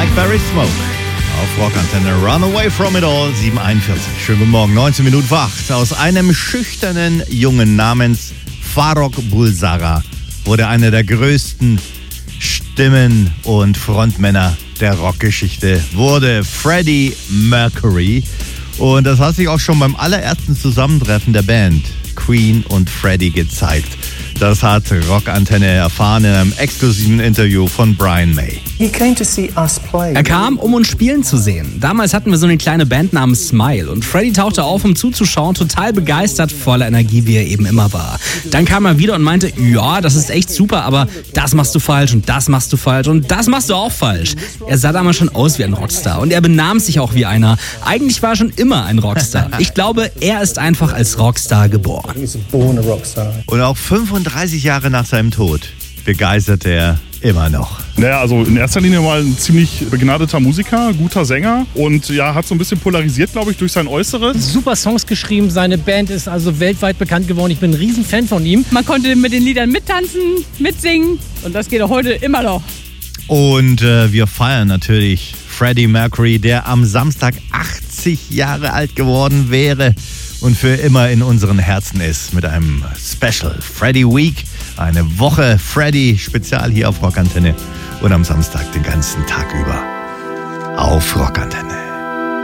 Blackberry Smoke. Auf Rockantenne Run Away From It All, 7:41. Schönen guten Morgen, 19 Minuten vor 8. Aus einem schüchternen Jungen namens Farrokh Bulsara wurde einer der größten Stimmen und Frontmänner der Rockgeschichte, wurde Freddie Mercury. Und das hat sich auch schon beim allerersten Zusammentreffen der Band Queen und Freddie gezeigt. Das hat Rockantenne erfahren in einem exklusiven Interview von Brian May. Er kam, um uns spielen zu sehen. Damals hatten wir so eine kleine Band namens Smile und Freddie tauchte auf, um zuzuschauen, total begeistert, voller Energie, wie er eben immer war. Dann kam er wieder und meinte, ja, das ist echt super, aber das machst du falsch und das machst du falsch und das machst du auch falsch. Er sah damals schon aus wie ein Rockstar und er benahm sich auch wie einer. Eigentlich war er schon immer ein Rockstar. Ich glaube, er ist einfach als Rockstar geboren. Und auch 35 Jahre nach seinem Tod begeistert er immer noch. Naja, also in erster Linie mal ein ziemlich begnadeter Musiker, guter Sänger und ja, hat so ein bisschen polarisiert, glaube ich, durch sein Äußeres. Super Songs geschrieben, seine Band ist also weltweit bekannt geworden. Ich bin ein Riesenfan von ihm. Man konnte mit den Liedern mittanzen, mitsingen und das geht auch heute immer noch. Und wir feiern natürlich Freddie Mercury, der am Samstag 80 Jahre alt geworden wäre und für immer in unseren Herzen ist mit einem Special Freddie Week. Eine Woche Freddie Spezial hier auf Rockantenne und am Samstag den ganzen Tag über auf Rockantenne.